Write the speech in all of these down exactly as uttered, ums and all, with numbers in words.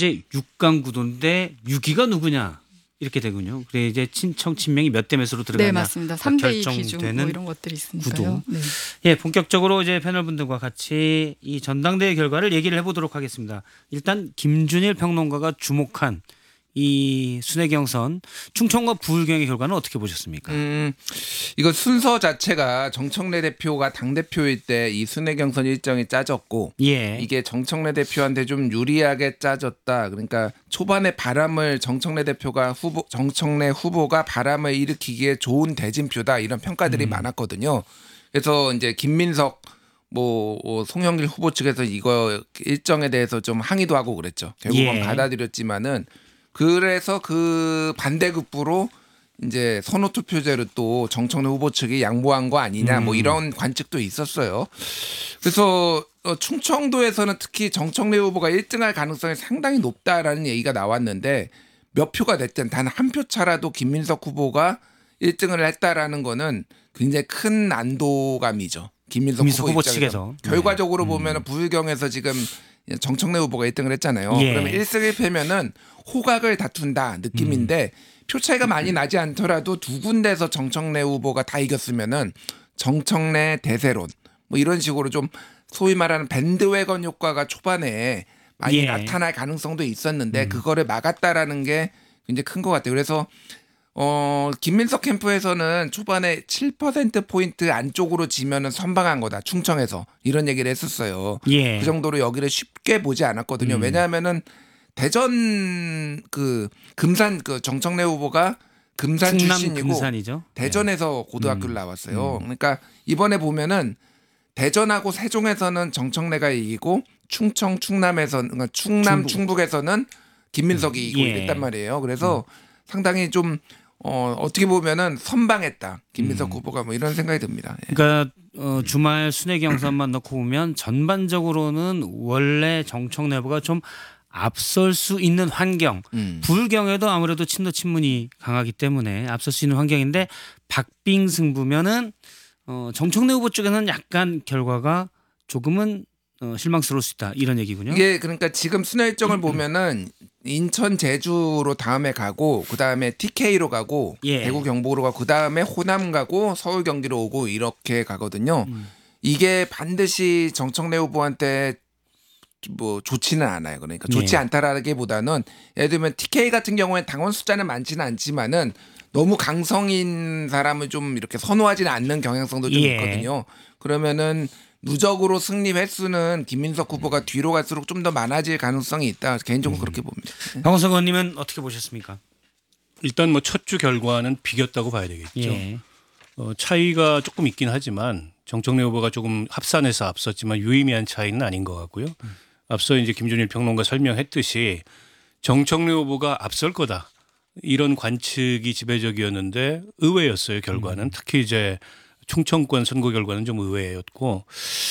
현재 육 강 구도인데 육 위가 누구냐 이렇게 되군요. 그래 이제 친청 친명이 몇 대 몇으로 들어가냐. 네, 맞습니다. 삼 대 이 기준 뭐 이런 것들이 있으니까요. 구도. 네. 예, 본격적으로 이제 패널분들과 같이 이 전당대회 결과를 얘기를 해보도록 하겠습니다. 일단 김준일 평론가가 주목한 이 순회경선 충청과 부울경의 결과는 어떻게 보셨습니까? 음, 이거 순서 자체가 정청래 대표가 당대표일 때 이 순회경선 일정이 짜졌고 예. 이게 정청래 대표한테 좀 유리하게 짜졌다. 그러니까 초반에 바람을 정청래 대표가 후보 정청래 후보가 바람을 일으키기에 좋은 대진표다 이런 평가들이 음. 많았거든요. 그래서 이제 김민석 뭐 송영길 후보 측에서 이거 일정에 대해서 좀 항의도 하고 그랬죠. 결국은 예. 받아들였지만은 그래서 그 반대급부로 이제 선호투표제로 또 정청래 후보 측이 양보한 거 아니냐 뭐 이런 관측도 있었어요. 그래서 충청도에서는 특히 정청래 후보가 일 등할 가능성이 상당히 높다라는 얘기가 나왔는데 몇 표가 됐든 단 한 표 차라도 김민석 후보가 일 등을 했다라는 거는 굉장히 큰 난도감이죠. 김민석, 김민석 후보, 후보 입장에서. 측에서. 결과적으로 네. 보면 부울경에서 지금 정청래 후보가 일 등을 했잖아요. 예. 그러면 일 승 일 패면은 호각을 다툰다 느낌인데 음. 표 차이가 많이 나지 않더라도 두 군데에서 정청래 후보가 다 이겼으면은 정청래 대세론 뭐 이런 식으로 좀 소위 말하는 밴드웨건 효과가 초반에 많이 예. 나타날 가능성도 있었는데 음. 그거를 막았다라는 게 굉장히 큰 것 같아요. 그래서 어, 김민석 캠프에서는 초반에 칠 퍼센트 포인트 안쪽으로 지면은 선방한 거다. 충청에서 이런 얘기를 했었어요. 예. 그 정도로 여기를 쉽게 보지 않았거든요. 음. 왜냐하면은 대전 그 금산 그 정청래 후보가 금산 충남 출신이고 금산이죠. 대전에서 고등학교를 음. 나왔어요. 음. 그러니까 이번에 보면은 대전하고 세종에서는 정청래가 이기고 충청 충남에서는 그러니까 충남 충북. 충북에서는 김민석이 이기고 예. 이랬단 말이에요. 그래서 음. 상당히 좀 어, 어떻게 보면은 선방했다. 김민석 음. 후보가 뭐 이런 생각이 듭니다. 예. 그러니까 어, 주말 순회경선만 넣고 보면 전반적으로는 원래 정청래 후보가 좀 앞설 수 있는 환경. 음. 부울경에도 아무래도 친노 친문이 강하기 때문에 앞설 수 있는 환경인데 박빙 승부면은 어, 정청래 후보 쪽에는 약간 결과가 조금은 어, 실망스러울 수 있다 이런 얘기군요. 이게 그러니까 지금 순회 일정을 보면은 인천 제주로 다음에 가고 그 다음에 티케이로 가고 예. 대구 경북으로 가고 그 다음에 호남 가고 서울 경기로 오고 이렇게 가거든요. 음. 이게 반드시 정청래 후보한테 뭐 좋지는 않아요. 그러니까 좋지 네. 않다라기보다는 예를 들면 티케이 같은 경우에 당원 숫자는 많지는 않지만은 너무 강성인 사람을 좀 이렇게 선호하지는 않는 경향성도 좀 예. 있거든요. 그러면은 누적으로 승리 횟수는 김민석 후보가 뒤로 갈수록 좀 더 많아질 가능성이 있다. 개인적으로 음. 그렇게 봅니다. 박원석 의원님은 어떻게 보셨습니까? 일단 뭐 첫 주 결과는 비겼다고 봐야 되겠죠. 예. 어, 차이가 조금 있긴 하지만 정청래 후보가 조금 합산해서 앞섰지만 유의미한 차이는 아닌 것 같고요. 음. 앞서 이제 김준일 평론가 설명했듯이 정청래 후보가 앞설 거다. 이런 관측이 지배적이었는데 의외였어요. 결과는. 음. 특히 이제 충청권 선거 결과는 좀 의외였고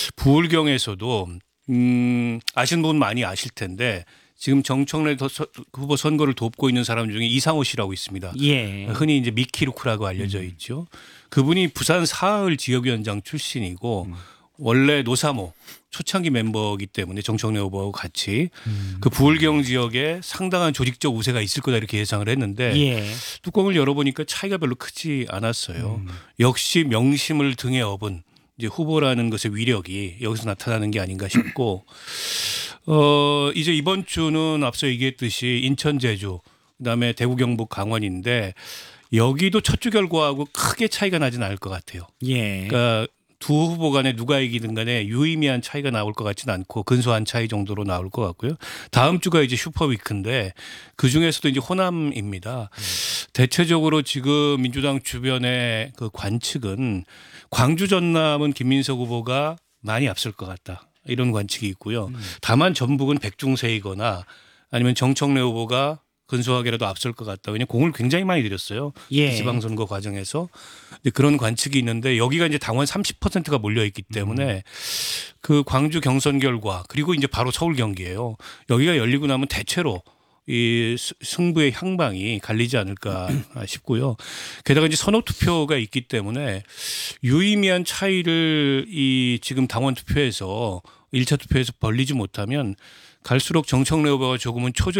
부울경에서도 음, 아시는 분 많이 아실 텐데 지금 정청래 후보 선거를 돕고 있는 사람 중에 이상호 씨라고 있습니다. 예. 흔히 이제 미키루크라고 알려져 음. 있죠. 그분이 부산 사흘 지역위원장 출신이고 음. 원래 노사모 초창기 멤버이기 때문에 정청래 후보하고 같이 음. 그 부울경 지역에 상당한 조직적 우세가 있을 거다 이렇게 예상을 했는데 예. 뚜껑을 열어보니까 차이가 별로 크지 않았어요. 음. 역시 명심을 등에 업은 이제 후보라는 것의 위력이 여기서 나타나는 게 아닌가 싶고 어 이제 이번 주는 앞서 얘기했듯이 인천 제주 그다음에 대구 경북 강원인데 여기도 첫 주 결과하고 크게 차이가 나진 않을 것 같아요. 예. 그러니까 두 후보 간에 누가 이기든 간에 유의미한 차이가 나올 것 같지는 않고 근소한 차이 정도로 나올 것 같고요. 다음 주가 이제 슈퍼위크인데 그중에서도 이제 호남입니다. 음. 대체적으로 지금 민주당 주변의 그 관측은 광주 전남은 김민석 후보가 많이 앞설 것 같다. 이런 관측이 있고요. 음. 다만 전북은 백중세이거나 아니면 정청래 후보가 근소하게라도 앞설 것 같다. 왜냐하면 공을 굉장히 많이 들였어요. 예. 지방선거 과정에서. 그런 관측이 있는데 여기가 이제 당원 삼십 퍼센트가 몰려있기 때문에 음. 그 광주 경선 결과 그리고 이제 바로 서울 경기예요. 여기가 열리고 나면 대체로 이 승부의 향방이 갈리지 않을까 싶고요. 게다가 이제 선호 투표가 있기 때문에 유의미한 차이를 이 지금 당원 투표에서 일 차 투표에서 벌리지 못하면 갈수록 정청래 후보가 조금은 초조